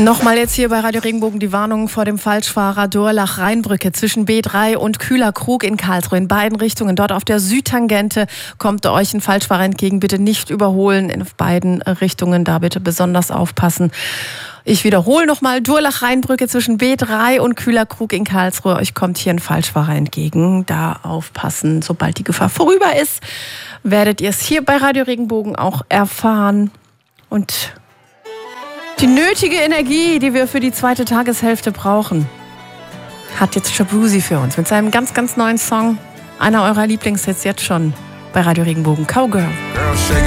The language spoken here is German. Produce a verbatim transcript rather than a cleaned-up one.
Nochmal jetzt hier bei Radio Regenbogen die Warnung vor dem Falschfahrer Durlach-Rheinbrücke zwischen B drei und Kühler-Krug in Karlsruhe. In beiden Richtungen. Dort auf der Südtangente kommt euch ein Falschfahrer entgegen. Bitte nicht überholen in beiden Richtungen. Da bitte besonders aufpassen. Ich wiederhole nochmal, Durlach-Rheinbrücke zwischen B drei und Kühler-Krug in Karlsruhe. Euch kommt hier ein Falschfahrer entgegen. Da aufpassen. Sobald die Gefahr vorüber ist, werdet ihr es hier bei Radio Regenbogen auch erfahren. Und die nötige Energie, die wir für die zweite Tageshälfte brauchen, hat jetzt Shaboozey für uns mit seinem ganz, ganz neuen Song. Einer eurer Lieblingshits jetzt schon bei Radio Regenbogen, Cowgirl.